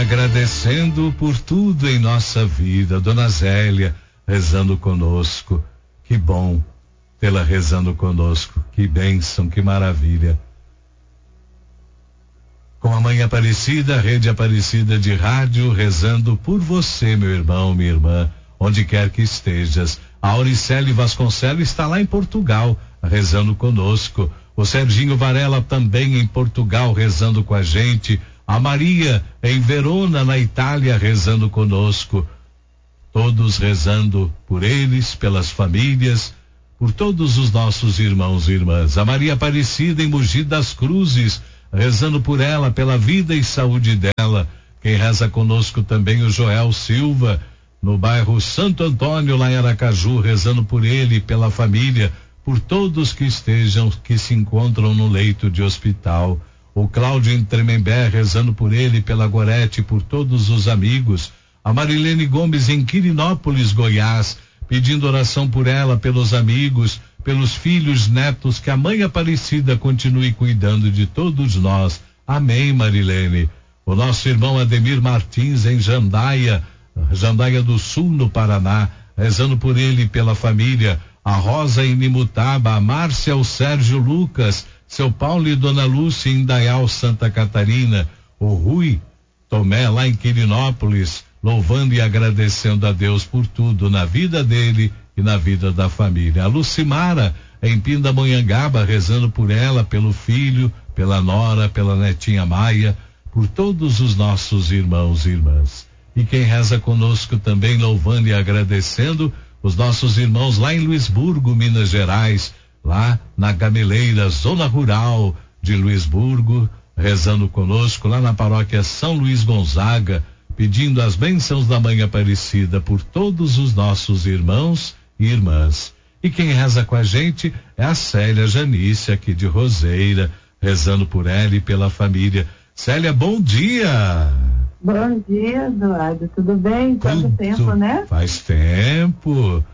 agradecendo por tudo em nossa vida. Dona Zélia rezando conosco. Que bom tê-la rezando conosco. Que bênção, que maravilha. Com a Mãe Aparecida, a Rede Aparecida de Rádio, rezando por você, meu irmão, minha irmã, onde quer que estejas. A Auricele Vasconcelos está lá em Portugal, rezando conosco. O Serginho Varela também em Portugal, rezando com a gente. A Maria em Verona, na Itália, rezando conosco. Todos rezando por eles, pelas famílias, por todos os nossos irmãos e irmãs. A Maria Aparecida em Mogi das Cruzes, rezando por ela, pela vida e saúde dela. Quem reza conosco também o Joel Silva, no bairro Santo Antônio, lá em Aracaju, rezando por ele, pela família, por todos que se encontram no leito de hospital. O Cláudio em Tremembé, rezando por ele, pela Gorete, por todos os amigos. A Marilene Gomes em Quirinópolis, Goiás, pedindo oração por ela, pelos amigos, pelos filhos, netos, que a Mãe Aparecida continue cuidando de todos nós. Amém, Marilene. O nosso irmão Ademir Martins em Jandaia do Sul, no Paraná, rezando por ele e pela família. A Rosa em Nimutaba, a Márcia, o Sérgio Lucas, seu Paulo e Dona Lúcia em Indaial, Santa Catarina. O Rui Tomé lá em Quirinópolis, louvando e agradecendo a Deus por tudo na vida dele e na vida da família. A Lucimara em Pindamonhangaba, rezando por ela, pelo filho, pela nora, pela netinha Maia, por todos os nossos irmãos e irmãs. E quem reza conosco também, louvando e agradecendo, os nossos irmãos lá em Luisburgo, Minas Gerais, lá na Gameleira, zona rural de Luisburgo, rezando conosco, lá na paróquia São Luís Gonzaga, pedindo as bênçãos da Mãe Aparecida por todos os nossos irmãos e irmãs. E quem reza com a gente é a Célia Janice, aqui de Roseira, rezando por ela e pela família. Célia, bom dia! Bom dia, Eduardo, tudo bem? Quanto tempo, né? Faz tempo.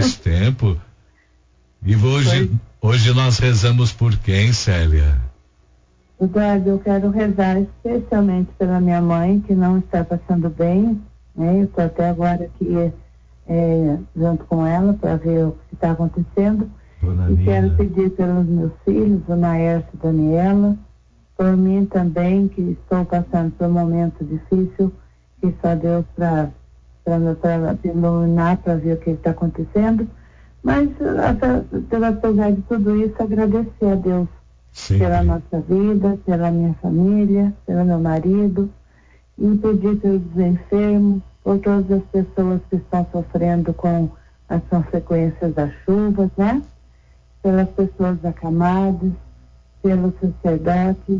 E hoje nós rezamos por quem, Célia? Eduardo, eu quero rezar especialmente pela minha mãe, que não está passando bem, né? Eu estou até agora aqui junto com ela para ver o que está acontecendo. Dona e Nina. Quero pedir pelos meus filhos, o Naércio e Daniela, por mim também, que estou passando por um momento difícil, que só Deus para iluminar, para ver o que está acontecendo. Mas, apesar de tudo isso, agradecer a Deus. Sim. Pela nossa vida, pela minha família, pelo meu marido, e pedir pelos enfermos, por todas as pessoas que estão sofrendo com as consequências das chuvas, né? Pelas pessoas acamadas, pelos sacerdotes,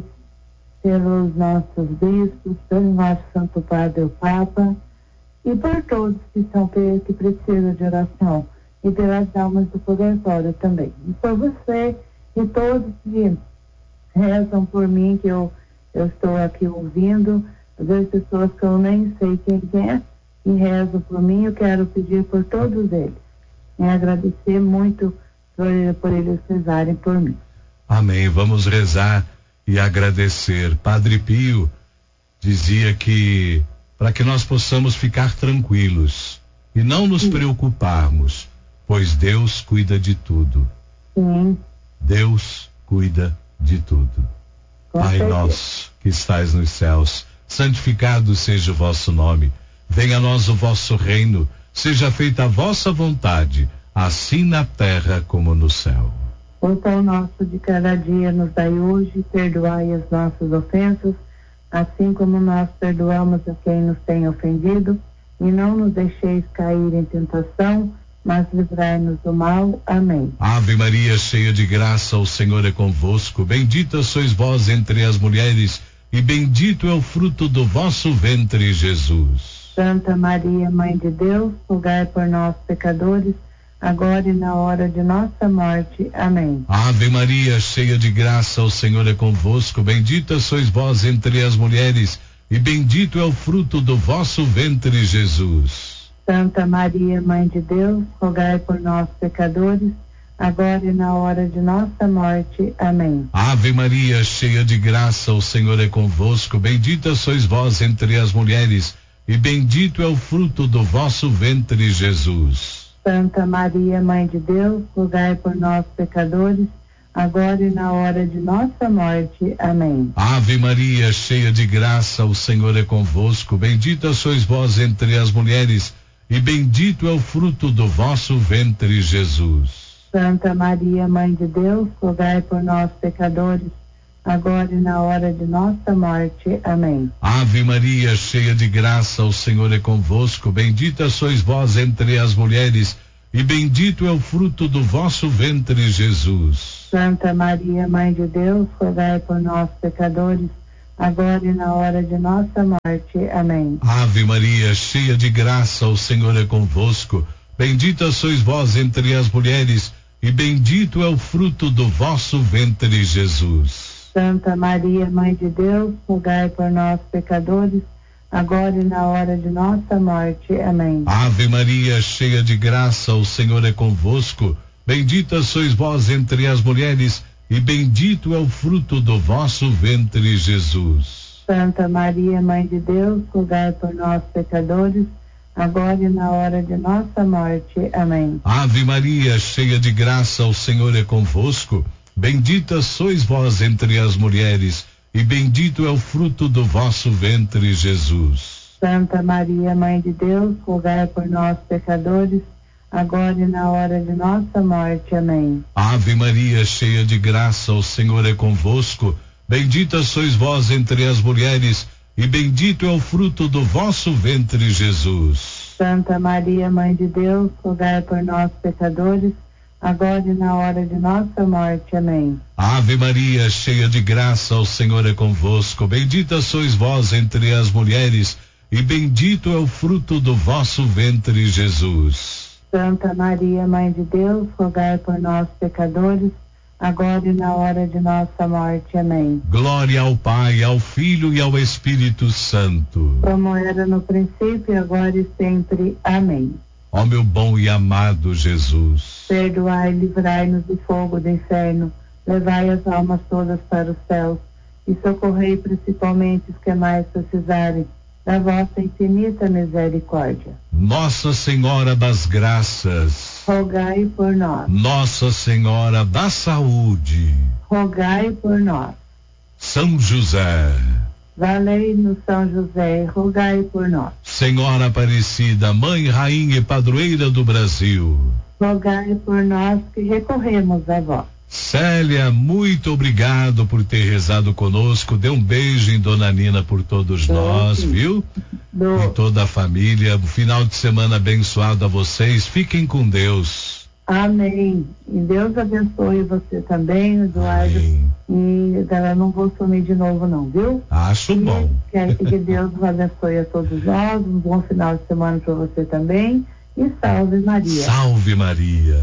pelos nossos bispos, pelo nosso Santo Padre, o Papa, e por todos que precisam de oração, e pelas almas do purgatório também. E por você e todos que rezam por mim, que eu estou aqui ouvindo, às vezes pessoas que eu nem sei quem é, e rezam por mim, eu quero pedir por todos eles. E agradecer muito por eles rezarem por mim. Amém. Vamos rezar e agradecer. Padre Pio dizia que para que nós possamos ficar tranquilos e não nos preocuparmos, pois Deus cuida de tudo. Sim. Deus cuida de tudo. Pai nosso que estais nos céus, santificado seja o vosso nome. Venha a nós o vosso reino. Seja feita a vossa vontade, assim na terra como no céu. O pão nosso de cada dia nos dai hoje, perdoai as nossas ofensas, assim como nós perdoamos a quem nos tem ofendido, e não nos deixeis cair em tentação, mas livrai-nos do mal. Amém. Ave Maria, cheia de graça, o Senhor é convosco. Bendita sois vós entre as mulheres, e bendito é o fruto do vosso ventre, Jesus. Santa Maria, Mãe de Deus, rogai por nós, pecadores, agora e na hora de nossa morte. Amém. Ave Maria, cheia de graça, o Senhor é convosco. Bendita sois vós entre as mulheres, e bendito é o fruto do vosso ventre, Jesus. Santa Maria, Mãe de Deus, rogai por nós, pecadores, agora e na hora de nossa morte. Amém. Ave Maria, cheia de graça, o Senhor é convosco. Bendita sois vós entre as mulheres, e bendito é o fruto do vosso ventre, Jesus. Santa Maria, Mãe de Deus, rogai por nós, pecadores, agora e na hora de nossa morte. Amém. Ave Maria, cheia de graça, o Senhor é convosco. Bendita sois vós entre as mulheres, e bendito é o fruto do vosso ventre, Jesus. Santa Maria, Mãe de Deus, rogai por nós, pecadores, agora e na hora de nossa morte. Amém. Ave Maria, cheia de graça, o Senhor é convosco. Bendita sois vós entre as mulheres, e bendito é o fruto do vosso ventre, Jesus. Santa Maria, Mãe de Deus, rogai por nós, pecadores, agora e na hora de nossa morte. Amém. Ave Maria, cheia de graça, o Senhor é convosco. Bendita sois vós entre as mulheres, e bendito é o fruto do vosso ventre, Jesus. Santa Maria, Mãe de Deus, rogai por nós, pecadores, agora e na hora de nossa morte. Amém. Ave Maria, cheia de graça, o Senhor é convosco. Bendita sois vós entre as mulheres, e bendito é o fruto do vosso ventre, Jesus. Santa Maria, Mãe de Deus, rogai por nós, pecadores, agora e na hora de nossa morte. Amém. Ave Maria, cheia de graça, o Senhor é convosco. Bendita sois vós entre as mulheres, e bendito é o fruto do vosso ventre, Jesus. Santa Maria, Mãe de Deus, rogai por nós, pecadores, agora e na hora de nossa morte. Amém. Ave Maria, cheia de graça, o Senhor é convosco. Bendita sois vós entre as mulheres, e bendito é o fruto do vosso ventre, Jesus. Santa Maria, Mãe de Deus, rogai por nós, pecadores, agora e na hora de nossa morte. Amém. Ave Maria, cheia de graça, o Senhor é convosco. Bendita sois vós entre as mulheres, e bendito é o fruto do vosso ventre, Jesus. Santa Maria, Mãe de Deus, rogai por nós, pecadores, agora e na hora de nossa morte. Amém. Glória ao Pai, ao Filho e ao Espírito Santo. Como era no princípio, agora e sempre. Amém. Ó meu bom e amado Jesus, perdoai e livrai-nos do fogo do inferno, levai as almas todas para os céus e socorrei principalmente os que mais precisarem da vossa infinita misericórdia. Nossa Senhora das Graças, rogai por nós. Nossa Senhora da Saúde, rogai por nós. São José, valei-nos São José, rogai por nós. Senhora Aparecida, Mãe, Rainha e Padroeira do Brasil, rogai por nós que recorremos a vós. Célia, muito obrigado por ter rezado conosco. Dê um beijo em Dona Nina por todos nós, viu? E toda a família. Um final de semana abençoado a vocês. Fiquem com Deus. Amém. E Deus abençoe você também, Eduardo. Amém. E eu não vou sumir de novo não, viu? Acho bom. Que Deus nos abençoe a todos nós. Um bom final de semana para você também. E salve Maria. Salve Maria.